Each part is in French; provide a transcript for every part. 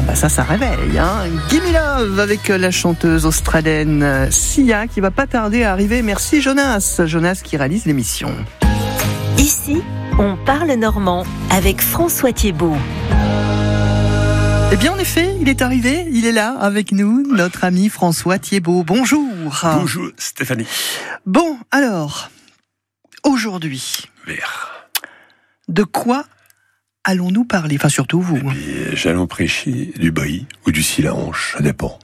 Ça réveille. Gimme Love avec la chanteuse australienne Sia qui va pas tarder à arriver. Merci Jonas. Jonas qui réalise l'émission. Ici, on parle normand avec François Thiebaud. Eh bien, en effet, il est arrivé, il est là avec nous, notre ami François Thiebaud. Bonjour. Bonjour Stéphanie. Bon, alors, aujourd'hui, de quoi allons-nous parler? Enfin, surtout vous. J'allons prêcher du brie ou du silange, ça dépend.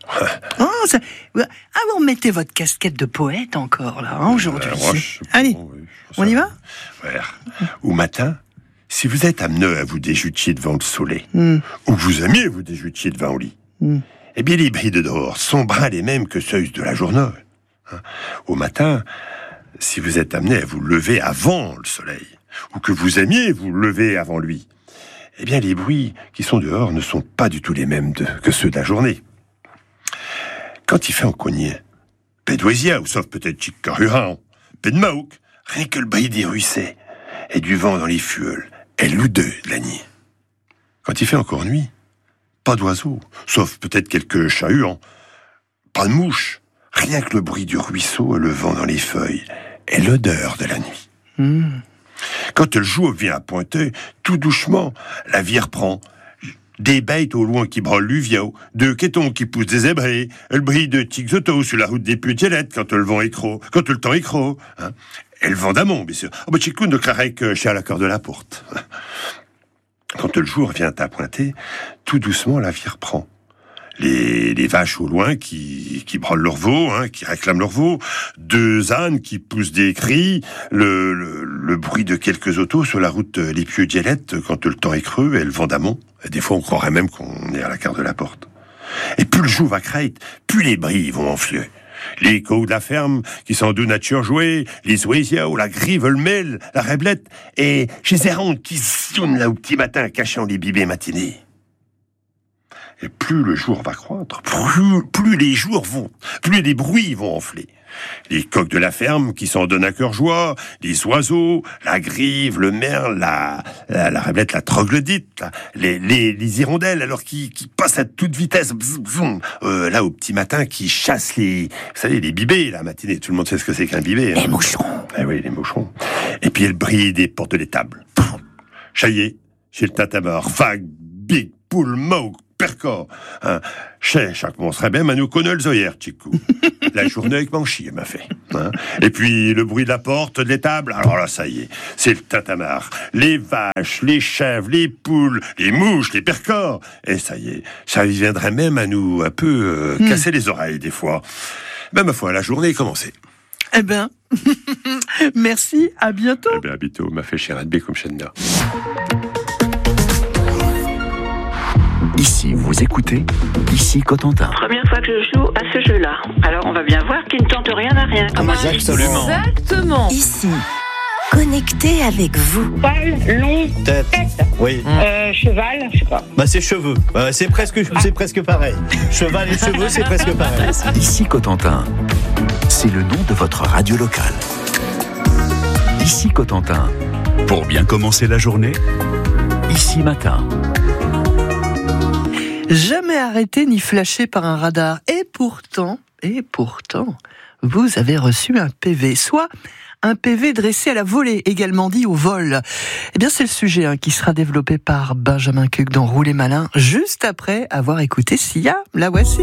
Vous remettez votre casquette de poète encore, là, aujourd'hui. Allez, on y va? Ouais. Au matin, si vous êtes amené à vous déjutier devant le soleil, ou que vous aimiez vous déjutier devant le lit, eh bien les bris de dehors sont bras les mêmes que ceux de la journée. Au matin, si vous êtes amené à vous lever avant le soleil, ou que vous aimiez vous lever avant lui, eh bien les bruits qui sont dehors ne sont pas du tout les mêmes que ceux de la journée. Quand il fait en cogné, pas d'oisia, ou sauf peut-être chic-caruran, pas de maouk, rien que le bruit des ruissets, et du vent dans les fuels, et l'oudeux de la nuit. Quand il fait encore nuit, pas d'oiseaux, sauf peut-être quelques chats-huants, pas de mouches, rien que le bruit du ruisseau et le vent dans les feuilles, et l'odeur de la nuit. Quand le jour vient à pointer, tout doucement, la vie reprend. Des bêtes au loin qui brûlent l'uviao, deux quétons qui poussent des zébrés, le bruit de tiques autos sur la route des Putielettes quand le vent est creux, quand le temps est creux, et le vent d'amont, bien sûr. Chicoun de Clarec chez à l'accord de la porte. Quand le jour vient à pointer, tout doucement la vie reprend. Les vaches au loin qui brûlent leur veau, qui réclament leur veau, deux ânes qui poussent des cris, le bruit de quelques autos sur la route Les Pieux-Dielettes quand le temps est creux et le vent d'amont. Et des fois, on croirait même qu'on est à la carte de la porte. Et plus le jour va crête, plus les bris vont enfler. Les échos de la ferme qui sont de nature jouée, les oisiaux, la grive, le mêle, la réblette, et chez les rondes qui sonnent là au petit matin cachant les bibés matinés. Et plus le jour va croître, plus les bruits vont enfler. Les coqs de la ferme qui s'en donnent à cœur joie, les oiseaux, la grive, le merle, la réblette, la troglodyte, les hirondelles, alors qui passent à toute vitesse, là au petit matin, qui chassent vous savez, les bibés, la matinée, tout le monde sait ce que c'est qu'un bibé. Les moucherons. Eh oui, les moucherons. Et puis le bruit des portes de l'étable. Chaillé, chez le tatamor, vague, big, poule, moque, percor. Chez chaque monstre bien, Manu connaît le zoyer, Tchikou. La journée avec Manchi, elle m'a fait. Et puis, le bruit de la porte, de l'étable, alors là, ça y est, c'est le tintamarre. Les vaches, les chèvres, les poules, les mouches, les percors. Et ça y est, ça viendrait même à nous un peu casser les oreilles, des fois. Ben, ma foi, la journée est commencée. Eh ben, merci, à bientôt. Eh bien, à bientôt, m'a fait cher Adbé comme Chenna. Ici, vous écoutez, ici Cotentin. Première fois que je joue à ce jeu-là. Alors on va bien voir qu'il ne tente rien à rien. Absolument. Exactement. Ici, connecté avec vous. Poil, long, tête. Oui. Cheval, je sais pas. C'est cheveux. C'est presque pareil. Cheval et cheveux, c'est presque pareil. Ici Cotentin, c'est le nom de votre radio locale. Ici Cotentin, pour bien commencer la journée, ici matin. Jamais arrêté ni flashé par un radar. Et pourtant, vous avez reçu un PV, soit un PV dressé à la volée, également dit au vol. Eh bien, c'est le sujet qui sera développé par Benjamin Cuc dans Rouler Malin, juste après avoir écouté Sia. La voici.